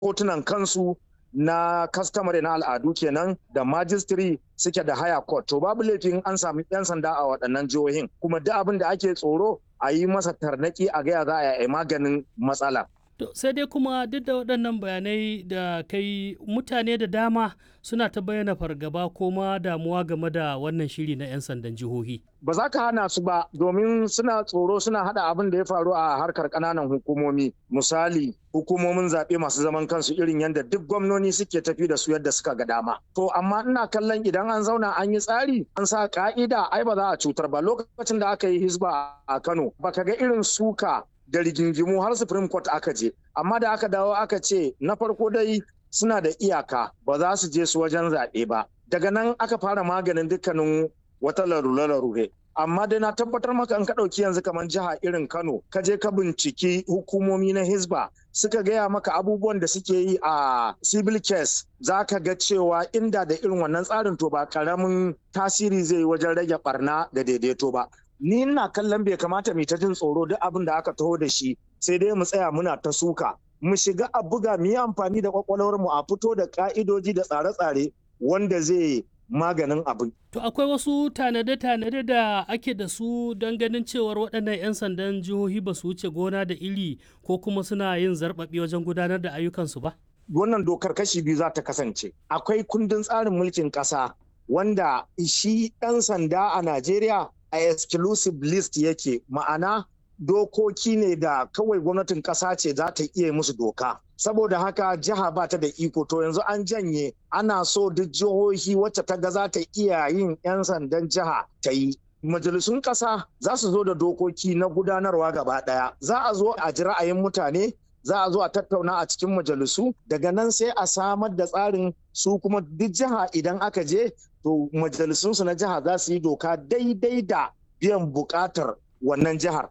kotunan kansu na customary na al'adu kenan da majistri suke da higher court. To babu laifin an sami 'yan sanda a waɗannan jihohin, kuma duk abin da ake tsoro a yi masa tarnaki a gaya za a yi maganin matsala. Sai dai kuma duk da waɗannan bayanai da kai, mutane da dama suna ta bayyana fargaba ko ma damuwa game da wannan shiri na 'yan sandan jihohi. Ba za ka hana su ba, domin suna tsoro suna hada abin da ya faru a harkar ƙananan hukumomi. Misali, hukumomin zaɓe masu zaman kansu irin yadda duk gwamnoni suke tafi da su yadda suka ga dama. To amma ina kallon idan an zauna an yi tsari, an sa ka'ida, ai ba za a cutar ba. Lokacin da aka yi Hisba a Kano, baka ga irin suka da rigingimu har Supreme Court aka je, amma da aka dawo aka ce na farko dai suna da iyaka, ba za su je su wajen zaɓe ba. Daga nan aka fara maganin dukkanin wata larure. Amma dai na tabbatar maka in ka ɗauki yanzu kamar jiha irin Kano, ka je ka binciki hukumomi na Hisba suka gaya maka abubuwan da suke yi a civil case, za ka ga cewa inda da irin wannan tsarin to ba karamin tasiri zai yi wajen rage barna da daidaito ba. Ni ina kallon bai kamata mu ta jin tsoro duk abin da aka taho da shi, sai dai mu tsaya muna ta suka, mu shiga a buga, mu yi amfani da kwakwalwar mu a fito da ka'idoji da tsare-tsare wanda zai maganin abin. To akwai wasu tanade-tanade da ake da su don ganin cewar waɗannan 'yan sandan jihohi ba su wuce gona da iri ko kuma suna yin zarɓaɓi wajen gudanar da ayyukansu ba? Wannan dokar kashi biyu za ta kasance. Akwai kundin tsarin mulkin ƙasa wanda shi ɗan sanda a Najeriya a exclusive list yake, ma'ana dokoki ne da kawai gwamnatin ƙasa ce za ta iya musu doka. Saboda haka jiha ba ta da iko, to yanzu an janye, ana so duk jihohi wacce ta ga za ta iya yin 'yan sandan jiha ta yi. Majalisun ƙasa za su zo da dokoki na gudanarwa gaba ɗaya. Za a zo a ji ra'ayin mutane, za a zo a tattauna a cikin majalisu, daga nan sai a samar da tsarin su kuma duk jiha idan aka je to majalisunsu na jiha za su yi doka daidai da biyan buƙatar wannan jihar.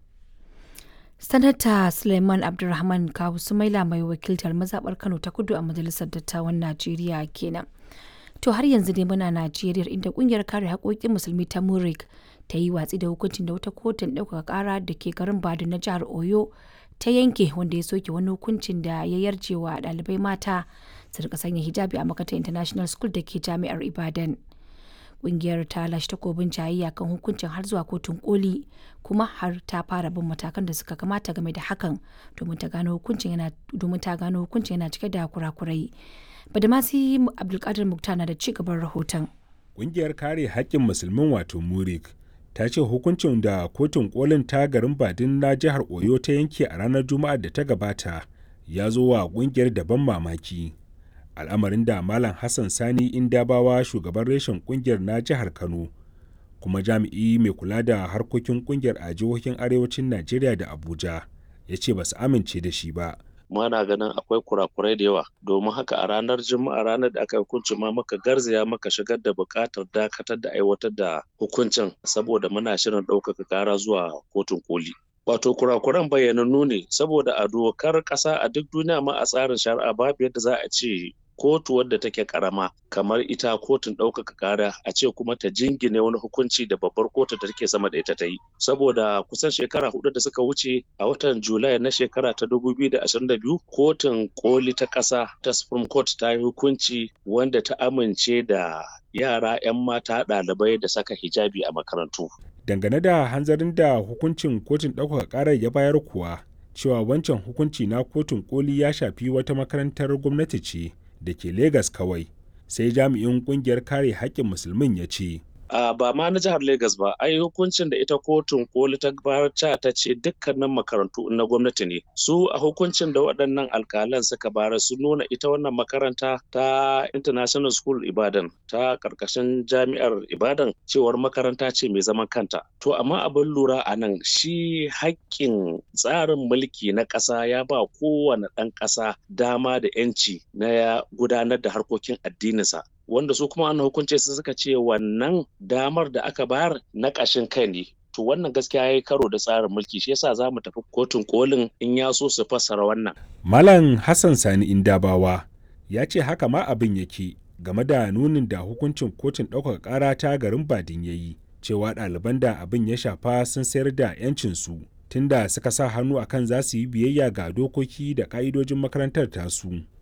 Sanata Suleiman Abdulrahman Kawu Sumaila mai wakiltar mazaɓar Kano ta Kudu a Majalisar Dattawan Najeriya kenan. To har yanzu dai muna Najeriya, inda ƙungiyar kare haƙoƙin musulmi ta Murik ta yi watsi da hukuncin da wata kotun ɗaukaka ƙara da ke garin Badun na jihar Oyo ta yanke, wanda ya soke wani hukuncin da ya yarje wa ɗalibai mata su rika sanya hijabi a makarantar International School da ke Jami'ar Ibadan. Ƙungiyar ta lashe takobin jayayya kan hukuncin har zuwa kotun koli, kuma har ta fara bin matakan da suka kamata game da hakan domin ta gano hukuncin yana cike da kurakurai. Badamasi Abdulkadir Muktar na da ci gaban rahoton. Ƙungiyar kare haƙƙin musulmin wato Murik ta ce hukuncin da kotun kolin ta garin Badin na jihar Oyo ta yanke a ranar Juma'ar da ta gabata ya zo wa ƙungiyar da ban mamaki. Al'amarin da Malam Hassan Sani Indabawa, shugaban reshen kungiyar na jihar Kano kuma jami'i mai kula da harkokin kungiyar a jihohin arewacin Najeriya da Abuja, ya ce ba su amince da shi ba. Muna ganin akwai kurakurai da yawa, domin haka a ranar Juma'a, ranar da aka hukunci ma maka garzaya maka shigar da buƙatar dakatar da aiwatar da hukuncin saboda muna shirin ɗaukaka ƙara zuwa kotun koli. Wato kurakuran bayyanannu ne, saboda a dokar ƙasa a duk duniya ma a tsarin shari'a babu yadda za a ce kotu wadda take karama kamar ita kotun ɗaukaka ƙara a ce kuma ta jingine wani hukunci da babbar kotu da take sama da ita ta yi, saboda kusan shekara 4 da suka wuce a watan Julai na shekara ta 2022 kotun koli ta ƙasa ta Supreme Court ta yi hukunci wanda ta amince da yara 'yan mata ɗalibai da saka hijabi a makarantu. Dangane da hanzarin da hukuncin kotun ɗaukaka ƙarar ya bayar kuwa, cewa wancan hukunci na kotun koli ya shafi wata makarantar gwamnati ce da ke Legas kawai, sai jami'in kungiyar kare haƙƙin musulmin ya ce. Ba ma na jihar Legas ba, ai hukuncin da ita kotun koli ta barca ta ce dukkanin makarantu na gwamnati ne. Su a hukuncin da waɗannan alƙalan suka bara su nuna ita wannan makaranta ta International School Ibadan ta ƙarƙashin Jami'ar Ibadan cewar makaranta ce mai zaman kanta. To amma abin lura a nan shi haƙƙin tsarin mulki na ƙasa ya ba kowane ɗan ƙasa dama da 'yanci na gudanar da harkokin addininsa. Wanda su kuma an hukunce su suka ce wannan damar da aka bayar na ƙashin kai ne. To wannan gaskiya ya yi karo da tsarin mulki, shi yasa za mu tafi kotun kolin in ya so su fassara wannan. Malam Hassan Sani Indabawa ya ce haka ma abin yake game da nunin da hukuncin kotun ɗaukaka ƙara ta garin Badin ya yi, cewa ɗaliban da abin ya shafa sun sayar da 'yancinsu tunda suka sa hannu akan za su yi biyayya ga dokoki da ƙa'idojin makarantar tasu.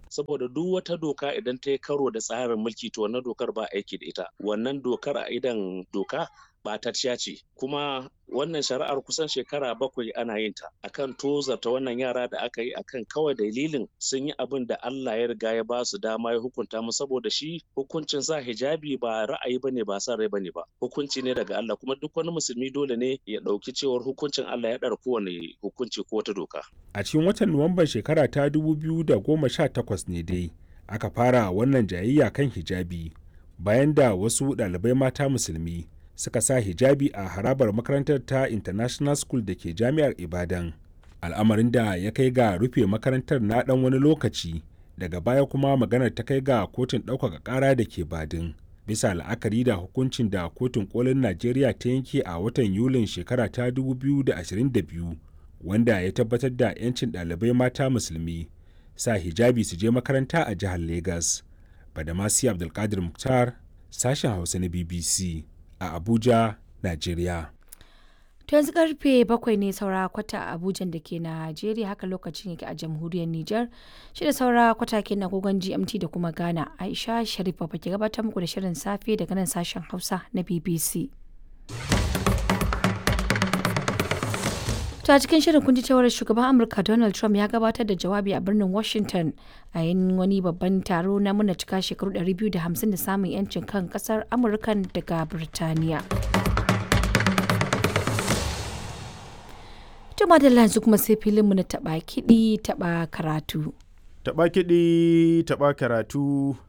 saboda duk wata doka idan ta yi karo da tsarin mulki to wannan dokar ba aiki da ita, wannan dokar a idan doka ɓatacciya ce. Kuma wannan shari'ar kusan shekara 7 ana yin ta akan tozarta wannan yara da aka yi akan kawai dalilin sun yi abin da Allah ya riga ya ba su dama ya hukunta mu, saboda shi hukuncin sa hijabi ba ra'ayi bane ba san rai bane ba, hukunci ne daga Allah, kuma duk wani musulmi dole ne ya ɗauki cewar hukuncin Allah ya ɗara kowane hukunci ko wata doka. A cikin watan Nuwamban shekara ta 2018 ne dai aka fara wannan jayayya kan hijabi bayan da wasu ɗalibai mata musulmi suka sa hijabi a harabar makarantar ta International School da ke Jami'ar Ibadan. Al'amarin da ya kai ga rufe makarantar na ɗan wani lokaci, daga baya kuma maganar ta kai ga kotun ɗaukaka ƙara da ke Badin. Bisa la'akari da hukuncin da kotun kolin Najeriya ta yanke a watan Yulin shekara ta 2022, wanda ya tabbatar da 'yancin ɗalibai mata musulmi sa hijabi su je makaranta a jihar Legas. Badamasi Abdulkadir Mukhtar, sashen Hausa na BBC. A Abuja, Najeriya. To yanzu karfe 7 ne saura kwata a Abuja da ke Najeriya, haka lokacin yake a jamhuriyar Nijar. Shi da saura kwata ke na gogon GMT da kuma Ghana. Aisha Sharifa ke gabatar muku da shirin safe daga nan sashen Hausa na BBC. To a cikin shirin kun ji cewar shugaban Amurka Donald Trump ya gabatar da jawabi a birnin Washington a yin wani babban taro na muna cika shekaru 250 da samun 'yancin kan kasar Amurka daga Birtaniya. Tuma da yanzu kuma sai filinmu na taɓa kiɗi taɓa karatu. Taɓa kiɗi taɓa karatu.